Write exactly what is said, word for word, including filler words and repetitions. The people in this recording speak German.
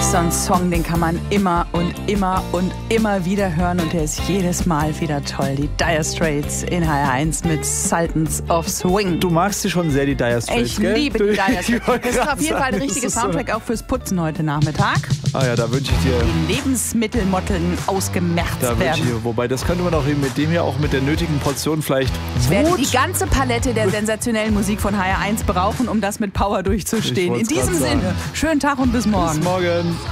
ist so ein Song, den kann man immer und immer und immer wieder hören und der ist jedes Mal wieder toll. Die Dire Straits in H R eins mit Sultans of Swing. Du magst sie schon sehr, die Dire Straits, Ich gell? liebe die Dire Ich Straits. wollte Das ist grad auf jeden Fall der sagen, richtige das ist Soundtrack auch fürs Putzen heute Nachmittag. Ah ja, da wünsche ich dir... Die Lebensmittelmotteln ausgemerzt Da wünsche ich werden. dir, wobei das könnte man auch eben mit dem hier auch mit der nötigen Portion vielleicht Ich werde Wut. die ganze Palette der sensationellen Musik von H R eins brauchen, um das mit Power durchzustehen. Ich In wollt's diesem grad sagen. Sinne, schönen Tag und bis morgen. Bis morgen.